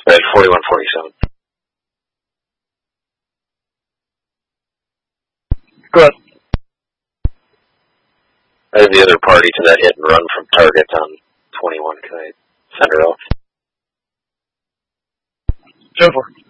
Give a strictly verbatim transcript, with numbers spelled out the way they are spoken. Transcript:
Red forty-one forty-seven. Go ahead. I have the other party to that hit and run from target on twenty-one. Can I send her off? Go for it.